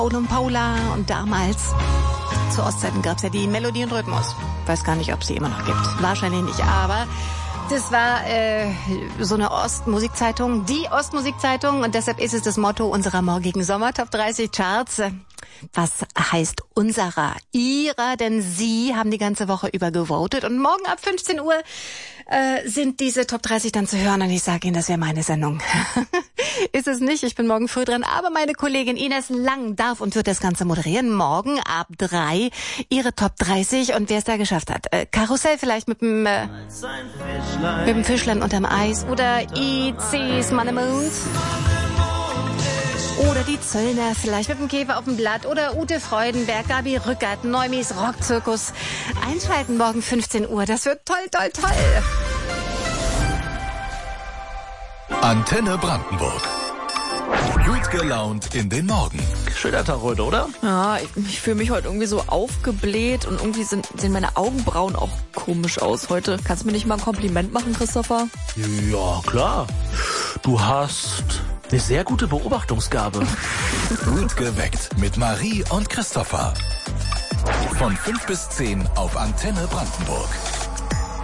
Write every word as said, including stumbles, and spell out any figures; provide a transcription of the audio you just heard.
und Paula und damals zu Ostzeiten gab es ja die Melodie und Rhythmus. Weiß gar nicht, ob es die immer noch gibt. Wahrscheinlich nicht, aber das war äh, so eine Ostmusikzeitung, die Ostmusikzeitung, und deshalb ist es das Motto unserer morgigen Sommer Top dreißig Charts. Was heißt unserer? Ihrer, denn Sie haben die ganze Woche über gewotet und morgen ab fünfzehn Uhr äh, sind diese Top dreißig dann zu hören und ich sage Ihnen, das wäre meine Sendung. Ist es nicht, ich bin morgen früh dran, aber meine Kollegin Ines Lang darf und wird das Ganze moderieren. Morgen ab drei ihre Top dreißig und wer es da geschafft hat. Äh, Karussell vielleicht mit dem, äh, mit dem Fischlein unterm Eis oder I Cs Mannemond. Oder die Zöllner, vielleicht mit dem Käfer auf dem Blatt. Oder Ute Freudenberg, Gabi Rückert, Neumis Rockzirkus. Einschalten morgen fünfzehn Uhr. Das wird toll, toll, toll. Antenne Brandenburg. Gut gelaunt in den Morgen. Schöner Tag heute, oder? Ja, ich, ich fühle mich heute irgendwie so aufgebläht und irgendwie sind, sehen meine Augenbrauen auch komisch aus heute. Kannst du mir nicht mal ein Kompliment machen, Christopher? Ja, klar. Du hast eine sehr gute Beobachtungsgabe. Gut geweckt mit Marie und Christopher. Von fünf bis zehn auf Antenne Brandenburg.